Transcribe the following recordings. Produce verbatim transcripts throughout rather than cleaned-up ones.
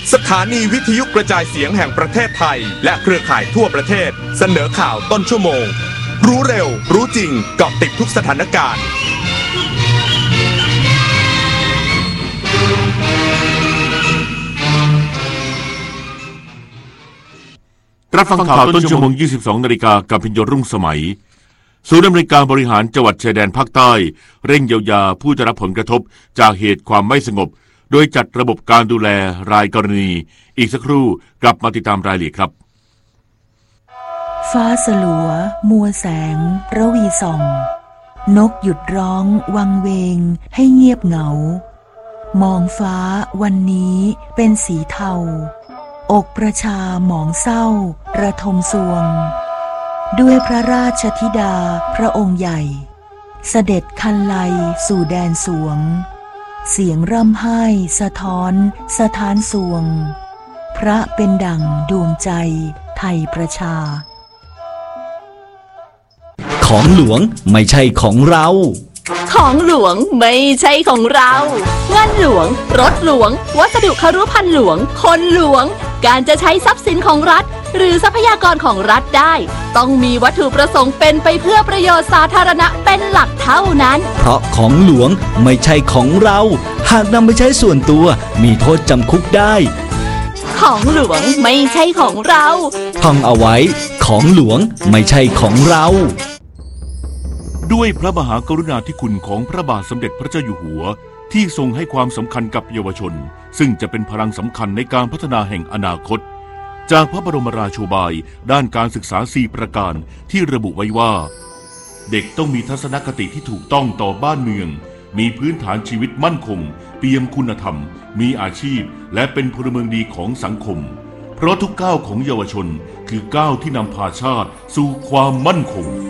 สถานีวิทยุกระจายเสียงแห่งประเทศไทยและเครือข่ายทั่วประเทศเสนอข่าวต้นชั่วโมงรู้เร็วรู้จริงเกาะติดทุกสถานการณ์รับฟังข่าวต้นชั่วโมง ยี่สิบสอง นาฬิกากับพิญโยรุ่งสมัยศูนย์อำนวยการบริหารจังหวัดชายแดนภาคใต้เร่งเยียวยาผู้ได้รับผลกระทบจากเหตุความไม่สงบโดยจัดระบบการดูแลรายกรณีอีกสักครู่กลับมาติดตามรายละเอียดครับฟ้าสลัวมัวแสงระวีส่องนกหยุดร้องวังเวงให้เงียบเหงามองฟ้าวันนี้เป็นสีเทาอกประชาหมองเศร้าระทมสวงด้วยพระราชธิดาพระองค์ใหญ่เสด็จคันไลสู่แดนสวงเสียงร่ำไห้สะท้อนสถานสวงพระเป็นดั่งดวงใจไทยประชาของหลวงไม่ใช่ของเราของหลวงไม่ใช่ของเราเงินหลวงรถหลวงวัสดุคฤภัณฑ์หลวงคนหลวงการจะใช้ทรัพย์สินของรัฐหรือทรัพยากรของรัฐได้ต้องมีวัตถุประสงค์เป็นไปเพื่อประโยชน์สาธารณะเป็นหลักเท่านั้นเพราะของหลวงไม่ใช่ของเราหากนำไปใช้ส่วนตัวมีโทษจำคุกได้ของหลวงไม่ใช่ของเราท่องเอาไว้ของหลวงไม่ใช่ของเราด้วยพระมหากรุณาธิคุณของพระบาทสมเด็จพระเจ้าอยู่หัวที่ทรงให้ความสำคัญกับเยาวชนซึ่งจะเป็นพลังสำคัญในการพัฒนาแห่งอนาคตจากพระบรมราโชบายด้านการศึกษาสี่ประการที่ระบุไว้ว่าเด็กต้องมีทัศนคติที่ถูกต้องต่อบ้านเมืองมีพื้นฐานชีวิตมั่นคงเปี่ยมคุณธรรมมีอาชีพและเป็นพลเมืองดีของสังคมเพราะทุกก้าวของเยาวชนคือก้าวที่นำพาชาติสู่ความมั่นคง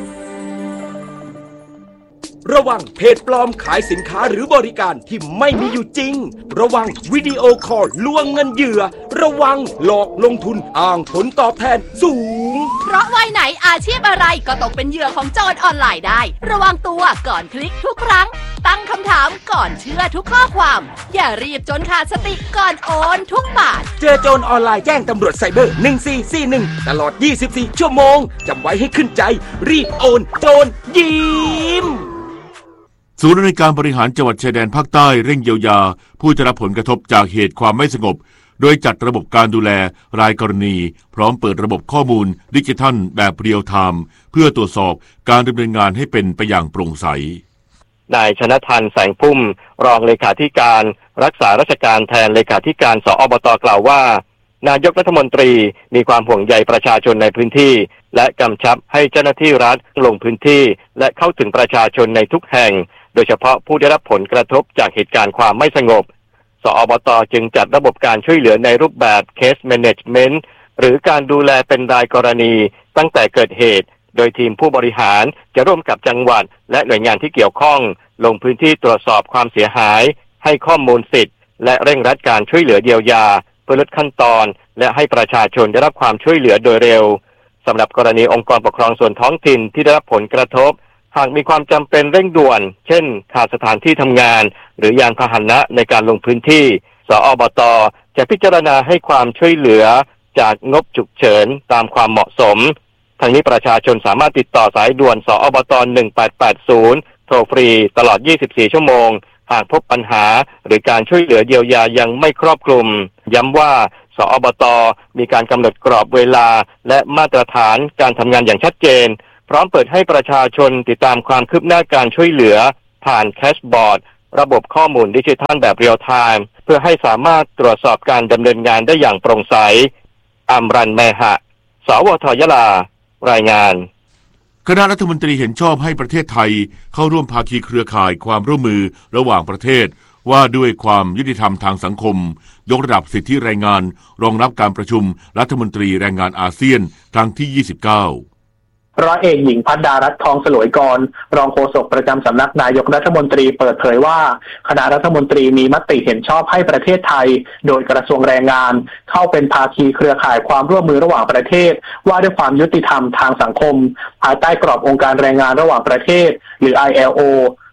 ระวังเพจปลอมขายสินค้าหรือบริการที่ไม่มีอยู่จริงระวังวิดีโอคอลลวงเงินเหยื่อระวังหลอกลงทุนอ้างผลตอบแทนสูงเพราะวัยไหนอาชีพอะไรก็ตกเป็นเหยื่อของโจรออนไลน์ได้ระวังตัวก่อนคลิกทุกครั้งตั้งคำถามก่อนเชื่อทุกข้อความอย่ารีบจนขาดสติก่อนโอนทุกบาทเจอโจรออนไลน์แจ้งตำรวจไซเบอร์หนึ่งสี่สี่หนึ่งตลอดยี่สิบสี่ชั่วโมงจำไว้ให้ขึ้นใจรีบโอนโจรยิ้มศูนย์อำนวยการบริหารจังหวัดชายแดนภาคใต้เร่งเยียวยาผู้ได้รับผลกระทบจากเหตุความไม่สงบโดยจัดระบบการดูแลรายกรณีพร้อมเปิดระบบข้อมูลดิจิทัลแบบเรียลไทม์เพื่อตรวจสอบการดำเนินงานให้เป็นไปอย่างโปร่งใสนายชนทันแสงพุ่มรองเลขาธิการรักษาราชการแทนเลขาธิการสอบต.กล่าวว่านายกรัฐมนตรีมีความห่วงใยประชาชนในพื้นที่และกำชับให้เจ้าหน้าที่รัฐลงพื้นที่และเข้าถึงประชาชนในทุกแห่งโดยเฉพาะผู้ได้รับผลกระทบจากเหตุการณ์ความไม่สงบสอบต.จึงจัดระบบการช่วยเหลือในรูปแบบ Case Management หรือการดูแลเป็นรายกรณีตั้งแต่เกิดเหตุโดยทีมผู้บริหารจะร่วมกับจังหวัดและหน่วยงานที่เกี่ยวข้องลงพื้นที่ตรวจสอบความเสียหายให้ข้อมูลสิทธิ์และเร่งรัดการช่วยเหลือเยียวยาเพื่อลดขั้นตอนและให้ประชาชนได้รับความช่วยเหลือโดยเร็วสำหรับกรณีองค์กรปกครองส่วนท้องถิ่นที่ได้รับผลกระทบหากมีความจำเป็นเร่งด่วนเช่นขาดสถานที่ทำงานหรือยานพาหนะในการลงพื้นที่สอบต.จะพิจารณาให้ความช่วยเหลือจากงบฉุกเฉินตามความเหมาะสมทั้งนี้ประชาชนสามารถติดต่อสายด่วนสอบต.หนึ่งแปดแปดศูนย์โทรฟรีตลอดยี่สิบสี่ชั่วโมงหากพบปัญหาหรือการช่วยเหลือเยียวยายังไม่ครอบคลุมย้ำว่าสอบต.มีการกำหนดกรอบเวลาและมาตรฐานการทำงานอย่างชัดเจนพร้อมเปิดให้ประชาชนติดตามความคืบหน้าการช่วยเหลือผ่านแคชบอร์ดระบบข้อมูลดิจิทัลแบบเรียลไทม์เพื่อให้สามารถตรวจสอบการดำเนินงานได้อย่างโปร่งใสอัมรันแมหะสวทยะลารายงานคณะรัฐมนตรีเห็นชอบให้ประเทศไทยเข้าร่วมภาคีเครือข่ายความร่วมมือระหว่างประเทศว่าด้วยความยุติธรรมทางสังคมยกระดับสิทธิแรงงานรองรับการประชุมรัฐมนตรีแรงงานอาเซียนครั้งที่ยี่สิบเก้าร้อยเอกหญิงภัทรดารัตน์ทองสลวยกรรองโฆษกประจำสำนักนายกรัฐมนตรีเปิดเผยว่าคณะรัฐมนตรีมีมติเห็นชอบให้ประเทศไทยโดยกระทรวงแรงงานเข้าเป็นภาคีเครือข่ายความร่วมมือระหว่างประเทศว่าด้วยความยุติธรรมทางสังคมภายใต้กรอบองค์การแรงงานระหว่างประเทศหรือ ไอ แอล โอ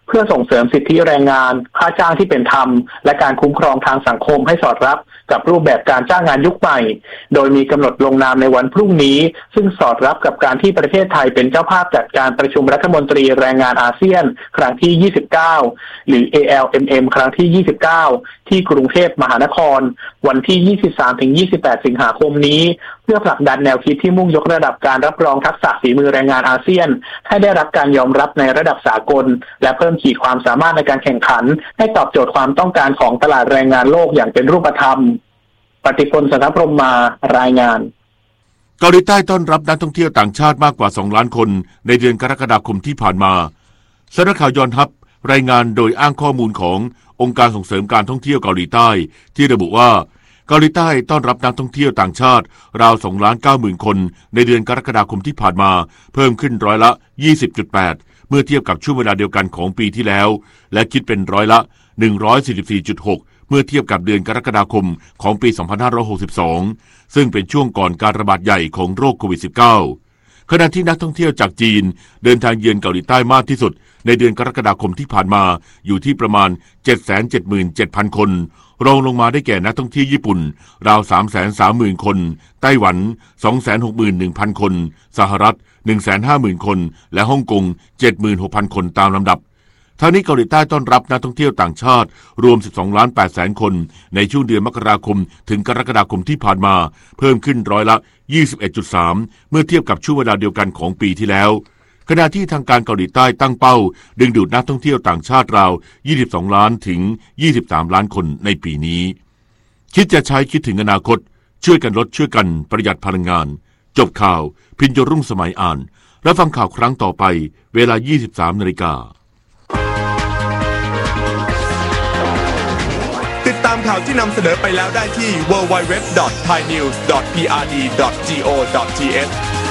เพื่อส่งเสริมสิทธิแรงงานค่าจ้างที่เป็นธรรมและการคุ้มครองทางสังคมให้สอดรับกับรูปแบบการจ้างงานยุคใหม่โดยมีกำหนดลงนามในวันพรุ่งนี้ซึ่งสอดรับกับการที่ประเทศไทยเป็นเจ้าภาพจัดการประชุมรัฐมนตรีแรงงานอาเซียนครั้งที่ยี่สิบเก้าหรือ เอ แอล เอ็ม เอ็ม ครั้งที่ยี่สิบเก้าที่กรุงเทพมหานครวันที่ ยี่สิบสามถึงยี่สิบแปด สิงหาคมนี้เพื่อผลักดันแนวคิดที่มุ่งยกระดับการรับรองทักษะฝีมือแรงงานอาเซียนให้ได้รับการยอมรับในระดับสากลและเพิ่มขีดความสามารถในการแข่งขันให้ตอบโจทย์ความต้องการของตลาดแรงงานโลกอย่างเป็นรูปธรรมปฏิพล สันทพรหมมารายงานเกาหลีใต้ต้อนรับนักท่องเที่ยวต่างชาติมากกว่าสองล้านคนในเดือนกรกฎาคมที่ผ่านมาสำนักข่าวยอนฮับรายงานโดยอ้างข้อมูลขององค์การส่งเสริมการท่องเที่ยวเกาหลีใต้ที่ระบุว่าเกาหลีใต้ต้อนรับนักท่องเที่ยวต่างชาติราวสองล้านเก้าหมื่นคนในเดือนกรกฎาคมที่ผ่านมาเพิ่มขึ้นร้อยละ ยี่สิบจุดแปด เมื่อเทียบกับช่วงเวลาเดียวกันของปีที่แล้วและคิดเป็นร้อยละ หนึ่งร้อยสี่สิบสี่จุดหก เมื่อเทียบกับเดือนกรกฎาคมของปี สองพันห้าร้อยหกสิบสอง ซึ่งเป็นช่วงก่อนการระบาดใหญ่ของโรคโควิด สิบเก้า ขณะที่นักท่องเที่ยวจากจีนเดินทางเยือนเกาหลีใต้มากที่สุดในเดือนกรกฎาคมที่ผ่านมาอยู่ที่ประมาณ เจ็ดแสนเจ็ดหมื่นเจ็ดพัน คนรองลงมาได้แก่นักท่องเที่ยวญี่ปุ่นราว สามแสนสามหมื่น คนไต้หวัน สองแสนหกหมื่นหนึ่งพัน คนสหรัฐ หนึ่งแสนห้าหมื่น คนและฮ่องกง เจ็ดหมื่นหกพัน คนตามลำดับทั้งนี้เกาหลีใต้ต้อนรับนักท่องเที่ยวต่างชาติรวม สิบสองล้านแปดแสน คนในช่วงเดือนมกราคมถึงกรกฎาคมที่ผ่านมาเพิ่มขึ้นร้อยละ ยี่สิบเอ็ดจุดสาม เมื่อเทียบกับช่วงเวลาเดียวกันของปีที่แล้วขณะที่ทางการเกาหลีใต้ตั้งเป้าดึงดูดนักท่องเที่ยวต่างชาติราว ยี่สิบสองล้านถึงยี่สิบสามล้านคนในปีนี้คิดจะใช้คิดถึงอนาคตช่วยกันลดช่วยกันประหยัดพลังงานจบข่าวพินโยรุ่งสมัยอ่านและฟังข่าวครั้งต่อไปเวลา ยี่สิบสามนาฬิกาติดตามข่าวที่นำเสนอไปแล้วได้ที่ ดับเบิลยู ดับเบิลยู ดับเบิลยู ดอท ไทยนิวส์ ดอท พี อาร์ ดี ดอท จี โอ ดอท ที เอช